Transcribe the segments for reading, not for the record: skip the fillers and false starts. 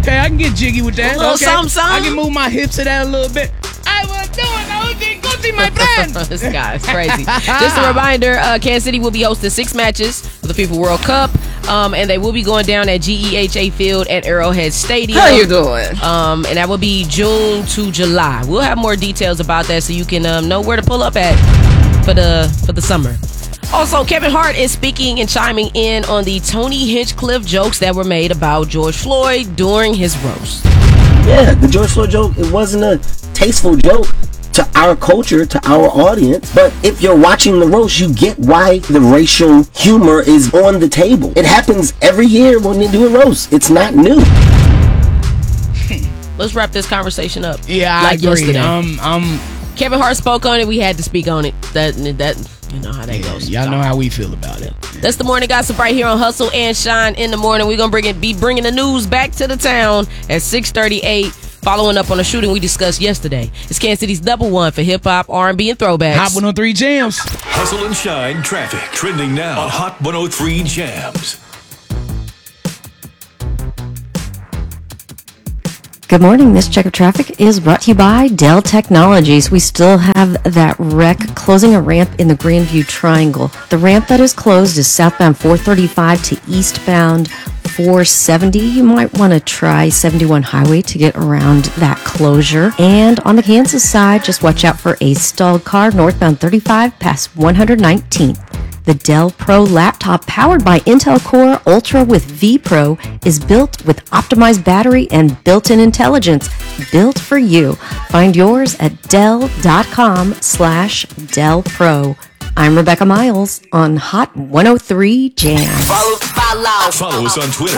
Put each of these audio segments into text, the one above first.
Okay, I can get jiggy with that. A little okay. something. I can move my hips to that a little bit. I will do it. My friend. This guy is crazy. Just a reminder, Kansas City will be hosting 6 matches for the FIFA World Cup, and they will be going down at GEHA Field at Arrowhead Stadium. How you doing? And that will be June to July. We'll have more details about that so you can know where to pull up at for the summer. Also, Kevin Hart is speaking and chiming in on the Tony Hinchcliffe jokes that were made about George Floyd during his roast. Yeah, the George Floyd joke, it wasn't a tasteful joke to our culture, to our audience. But if you're watching the roast, you get why the racial humor is on the table. It happens every year when they do a roast. It's not new. Let's wrap this conversation up. Yeah, I agree. Yesterday. Kevin Hart spoke on it. We had to speak on it. That you know how that goes. Y'all know how we feel about it. That's the Morning Gossip right here on Hustle and Shine in the morning. We're gonna be bringing the news back to the town at 6:38. Following up on a shooting we discussed yesterday. It's Kansas City's #1 for hip hop, R&B, and throwbacks. Hot 103 Jams. Hustle and Shine traffic trending now on Hot 103 Jams. Good morning. This check of traffic is brought to you by Dell Technologies. We still have that wreck closing a ramp in the Grandview Triangle. The ramp that is closed is southbound 435 to eastbound 470. You might want to try 71 Highway to get around that closure. And on the Kansas side, just watch out for a stalled car northbound 35 past 119th. The Dell Pro laptop powered by Intel Core Ultra with vPro is built with optimized battery and built-in intelligence. Built for you. Find yours at Dell.com/Dell Pro. I'm Rebecca Miles on Hot 103 Jam. Follow us on Twitter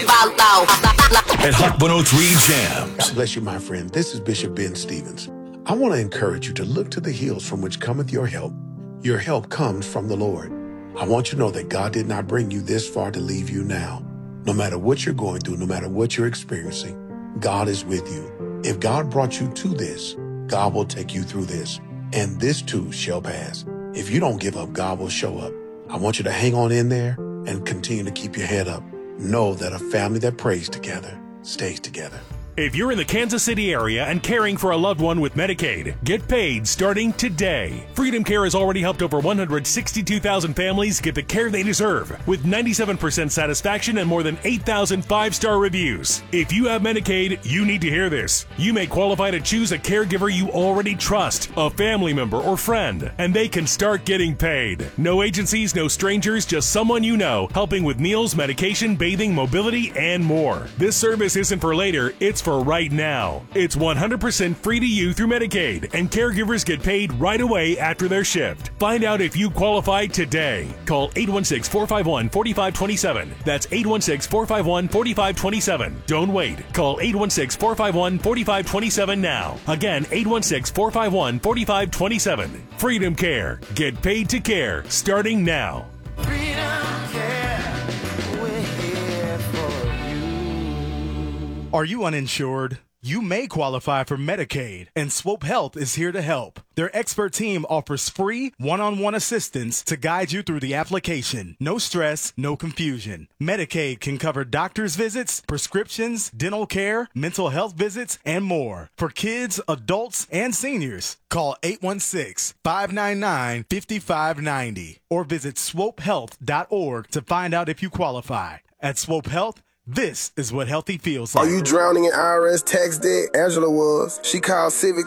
at Hot 103 Jams. God bless you, my friend. This is Bishop Ben Stevens. I want to encourage you to look to the hills from which cometh your help. Your help comes from the Lord. I want you to know that God did not bring you this far to leave you now. No matter what you're going through, no matter what you're experiencing, God is with you. If God brought you to this, God will take you through this. And this too shall pass. If you don't give up, God will show up. I want you to hang on in there and continue to keep your head up. Know that a family that prays together stays together. If you're in the Kansas City area and caring for a loved one with Medicaid, get paid starting today. Freedom Care has already helped over 162,000 families get the care they deserve, with 97% satisfaction and more than 8,000 five-star reviews. If you have Medicaid, you need to hear this. You may qualify to choose a caregiver you already trust, a family member or friend, and they can start getting paid. No agencies, no strangers, just someone you know, helping with meals, medication, bathing, mobility, and more. This service isn't for later, it's for right now. It's 100% free to you through Medicaid, and caregivers get paid right away after their shift. Find out if you qualify today. Call 816-451-4527. That's 816-451-4527. Don't wait. Call 816-451-4527 now. Again, 816-451-4527. Freedom Care. Get paid to care starting now. Are you uninsured? You may qualify for Medicaid, and Swope Health is here to help. Their expert team offers free one-on-one assistance to guide you through the application. No stress, no confusion. Medicaid can cover doctor's visits, prescriptions, dental care, mental health visits, and more. For kids, adults, and seniors, call 816-599-5590 or visit swopehealth.org to find out if you qualify. At Swope Health, this is what healthy feels like. Are you drowning in IRS tax debt? Angela was. She called Civic